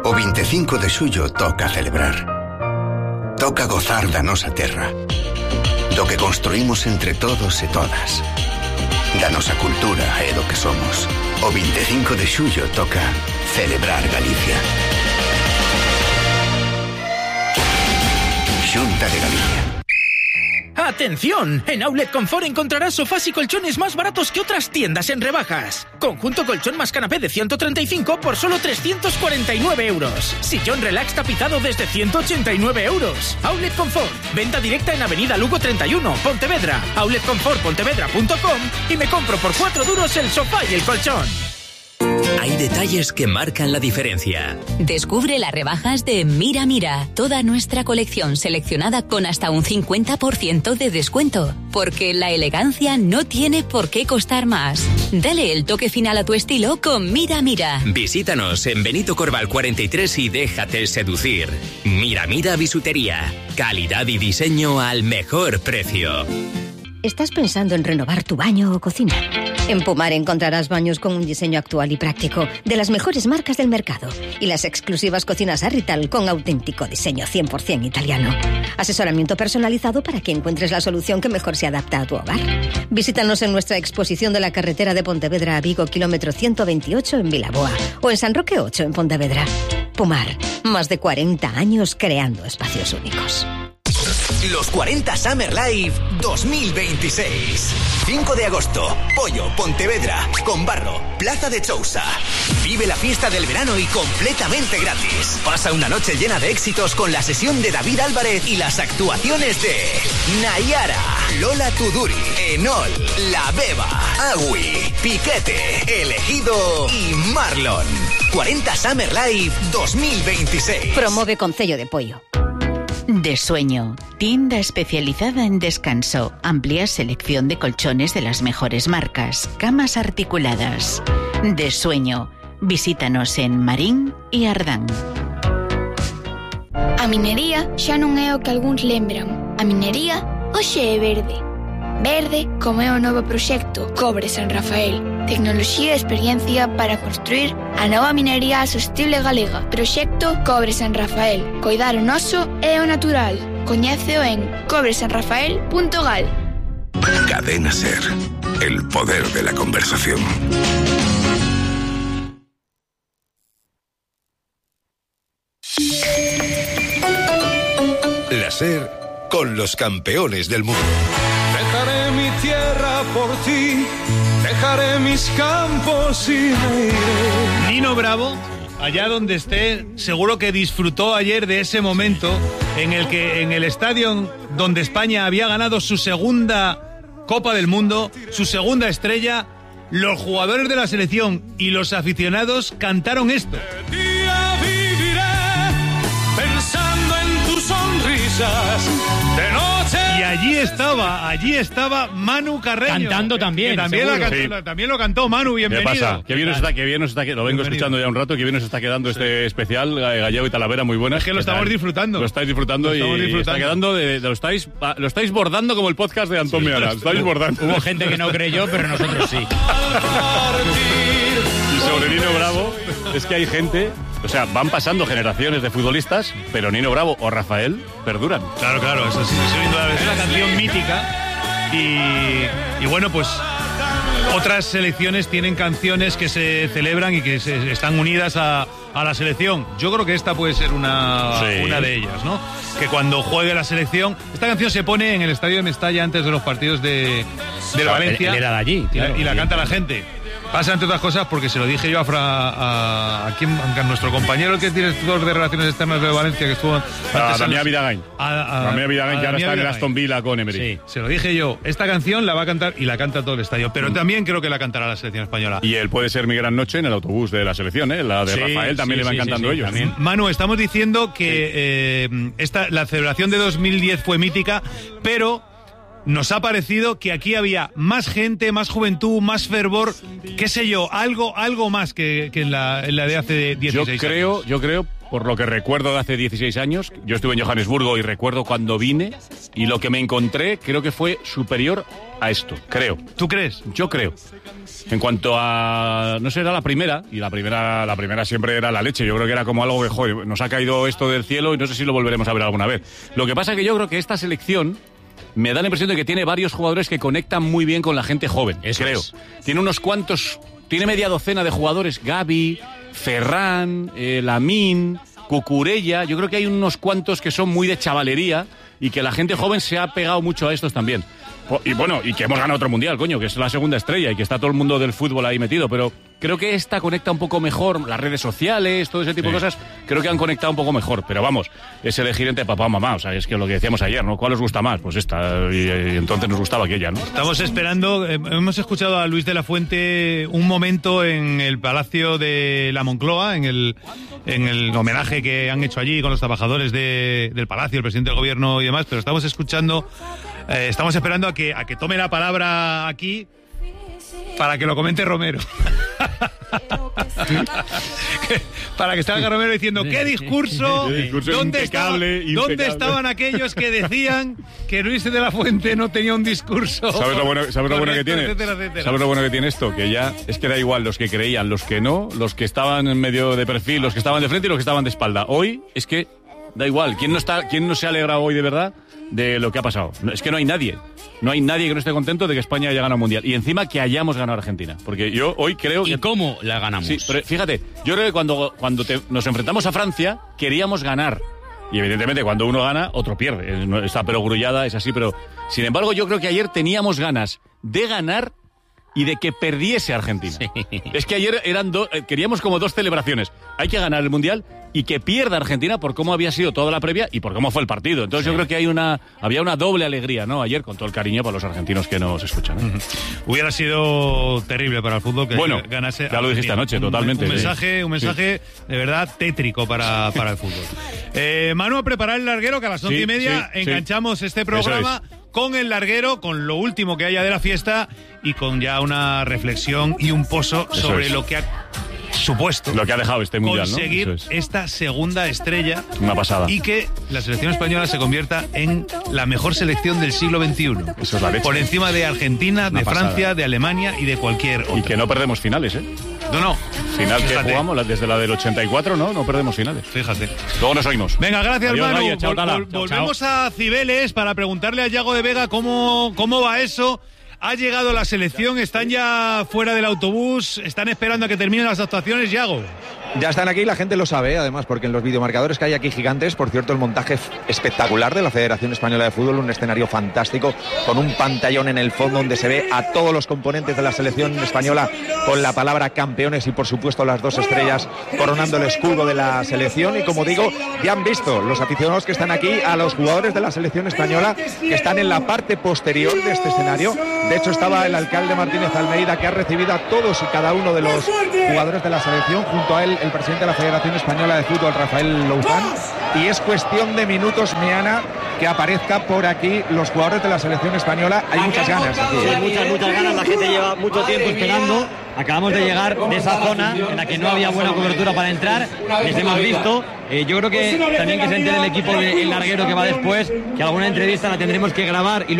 O 25 de xullo toca celebrar. Toca gozar da nosa terra, do que construímos entre todos e todas, da nosa cultura e do que somos. O 25 de xullo toca celebrar Galicia. Xunta de Galicia. ¡Atención! En Outlet Confort encontrarás sofás y colchones más baratos que otras tiendas en rebajas. Conjunto colchón más canapé de 135 por solo 349 euros. Sillón relax tapizado desde 189 euros. Outlet Confort. Venta directa en Avenida Lugo 31, Pontevedra. outletconfortpontevedra.com y me compro por 4 duros el sofá y el colchón. Hay detalles que marcan la diferencia. Descubre las rebajas de Mira Mira, toda nuestra colección seleccionada con hasta un 50% de descuento, porque la elegancia no tiene por qué costar más. Dale el toque final a tu estilo con Mira Mira. Visítanos en Benito Corval 43 y déjate seducir. Mira Mira Bisutería, calidad y diseño al mejor precio. ¿Estás pensando en renovar tu baño o cocina? En Pumar encontrarás baños con un diseño actual y práctico de las mejores marcas del mercado y las exclusivas cocinas Arrital con auténtico diseño 100% italiano. Asesoramiento personalizado para que encuentres la solución que mejor se adapta a tu hogar. Visítanos en nuestra exposición de la carretera de Pontevedra a Vigo, kilómetro 128 en Vilaboa, o en San Roque 8 en Pontevedra. Pumar, más de 40 años creando espacios únicos. Los 40 Summer Live 2026. 5 de agosto, Pollo, Pontevedra, Conbarro, Plaza de Chousa. Vive la fiesta del verano y completamente gratis. Pasa una noche llena de éxitos con la sesión de David Álvarez y las actuaciones de Nayara, Lola Tuduri, Enol, La Beba, Agui, Piquete, Elegido y Marlon. 40 Summer Live 2026. Promueve Concello de Pollo. De Sueño, tienda especializada en descanso, amplia selección de colchones de las mejores marcas, camas articuladas. De Sueño, visítanos en Marín e Ardán. A minería xa non é o que algúns lembran. A minería hoxe é verde. Verde como é o novo proxecto Cobre San Rafael. Tecnoloxía e experiencia para construir a nova minería sostible galega. Proxecto Cobre San Rafael. Coidar o noso é o natural. Coñéceo en cobresanrafael.gal. Cadena Ser. El poder de la conversación. La Ser con los campeones del mundo. Dejaré mi tierra por ti, dejaré mis campos y me iré. Nino Bravo, allá donde esté, seguro que disfrutó ayer de ese momento en el que en el estadio donde España había ganado su segunda Copa del Mundo, su segunda estrella, los jugadores de la selección y los aficionados cantaron esto. De día viviré pensando en tus sonrisas, de noche. Y allí estaba Manu Carreño. Cantando también. También lo cantó Manu, bienvenido. ¿Qué pasa? Qué bien nos está quedando. Lo vengo escuchando ya un rato, que bien nos está quedando este especial Gallego y Talavera, muy buena. Es que lo estamos disfrutando. Lo estáis disfrutando está quedando lo estáis bordando como el podcast de Antón Meana. Lo estáis bordando. Hubo gente que no creyó, pero nosotros sí. Y sobre Nino Bravo, es que hay gente, o sea, van pasando generaciones de futbolistas, pero Nino Bravo o Rafael perduran. Claro, eso sí, es una canción mítica y bueno, pues otras selecciones tienen canciones que se celebran y que están unidas a la selección. Yo creo que esta puede ser una de ellas, ¿no? Que cuando juegue la selección, esta canción se pone en el estadio de Mestalla antes de los partidos de Valencia. Él era de allí, claro, y la canta la gente. Pasa, entre otras cosas, porque se lo dije yo a nuestro compañero, el que es director de Relaciones Externas de Valencia, que estuvo a Damián Vidagain. Damián Vidagain, que ahora está en el Aston Villa con Emery. Sí, se lo dije yo. Esta canción la va a cantar y la canta todo el estadio, pero también creo que la cantará la selección española. Y él puede ser Mi Gran Noche en el autobús de la selección, ¿eh? La de Rafael también le van cantando ellos. También. Manu, estamos diciendo que la celebración de 2010 fue mítica, pero nos ha parecido que aquí había más gente, más juventud, más fervor, qué sé yo, algo más que en la de hace 16 años. Yo creo, por lo que recuerdo de hace 16 años. Yo estuve en Johannesburgo y recuerdo cuando vine, y lo que me encontré creo que fue superior a esto, creo. ¿Tú crees? Yo creo. En cuanto a... no sé, era la primera, y la primera siempre era la leche. Yo creo que era como algo que, joder, nos ha caído esto del cielo y no sé si lo volveremos a ver alguna vez. Lo que pasa es que yo creo que esta selección me da la impresión de que tiene varios jugadores que conectan muy bien con la gente joven, creo. Tiene unos cuantos... Tiene media docena de jugadores, Gavi, Ferran, Lamine, Cucurella. Yo creo que hay unos cuantos que son muy de chavalería y que la gente joven se ha pegado mucho a estos también. Y bueno, y que hemos ganado otro mundial, coño, que es la segunda estrella y que está todo el mundo del fútbol ahí metido, pero creo que esta conecta un poco mejor, las redes sociales, todo ese tipo de cosas, creo que han conectado un poco mejor, pero vamos, es elegir entre papá o mamá, o sea, es que lo que decíamos ayer, ¿no? ¿Cuál os gusta más? Pues esta, y entonces nos gustaba aquella, ¿no? Estamos esperando, hemos escuchado a Luis de la Fuente un momento en el Palacio de la Moncloa, en el homenaje que han hecho allí con los trabajadores del Palacio, el presidente del gobierno y demás, pero estamos escuchando... estamos esperando a que tome la palabra aquí para que lo comente Romero. Para que salga Romero diciendo ¿qué discurso? ¿Dónde estaban aquellos que decían que Luis de la Fuente no tenía un discurso? ¿Sabes lo bueno que tiene? Etcétera, etcétera. ¿Sabes lo bueno que tiene esto? Que ya es que da igual los que creían, los que no, los que estaban en medio de perfil, los que estaban de frente y los que estaban de espalda. Hoy es que da igual. ¿Quién no se ha alegrado hoy de verdad de lo que ha pasado? Es que no hay nadie. No hay nadie que no esté contento de que España haya ganado el Mundial. Y encima que hayamos ganado a Argentina. Porque yo hoy creo que... ¿Y cómo la ganamos? Sí, pero fíjate, yo creo que cuando nos enfrentamos a Francia, queríamos ganar. Y evidentemente cuando uno gana, otro pierde. Está perogrullada, es así, pero... Sin embargo, yo creo que ayer teníamos ganas de ganar y de que perdiese Argentina. Sí. Es que ayer queríamos como dos celebraciones. Hay que ganar el Mundial y que pierda Argentina por cómo había sido toda la previa y por cómo fue el partido. Entonces yo creo que había una doble alegría, ¿no? Ayer, con todo el cariño para los argentinos que nos escuchan, ¿eh? Hubiera sido terrible para el fútbol que ganase. Ya lo dijiste anoche, totalmente. Un mensaje de verdad tétrico para el fútbol. Manu, a preparar el larguero, que a las 11:30 enganchamos este programa con el larguero, con lo último que haya de la fiesta y con ya una reflexión y un pozo sobre lo que ha supuesto. Lo que ha dejado este mundial, conseguir, ¿no? esta segunda estrella. Una pasada. Y que la selección española se convierta en la mejor selección del siglo XXI. Eso es la leche. Por encima de Argentina, de Francia, de Alemania y de cualquier otra. Y que no perdemos finales, ¿eh? No. Final que jugamos desde la del 84, no perdemos finales. Fíjate. Luego nos oímos. Venga, gracias, adiós, Manu. Raya, chao, Volvemos a Cibeles para preguntarle a Yago de Vega cómo va eso. Ha llegado la selección, están ya fuera del autobús, están esperando a que terminen las actuaciones, Yago. Ya están aquí, la gente lo sabe, además, porque en los videomarcadores que hay aquí gigantes, por cierto, el montaje espectacular de la Federación Española de Fútbol, un escenario fantástico, con un pantallón en el fondo donde se ve a todos los componentes de la selección española con la palabra campeones y, por supuesto, las dos estrellas coronando el escudo de la selección. Y, como digo, ya han visto los aficionados que están aquí a los jugadores de la selección española que están en la parte posterior de este escenario. De hecho, estaba el alcalde Martínez Almeida, que ha recibido a todos y cada uno de los jugadores de la selección, junto a él el presidente de la Federación Española de Fútbol, Rafael Louzán, y es cuestión de minutos, Meana, que aparezca por aquí los jugadores de la selección españa. Hay muchas ganas aquí. Sí, muchas ganas, la gente lleva mucho tiempo esperando. Acabamos de llegar de esa zona en la que no había buena cobertura para entrar, les hemos visto. Yo creo que también que se entere el equipo del larguero que va después, que alguna entrevista la tendremos que grabar y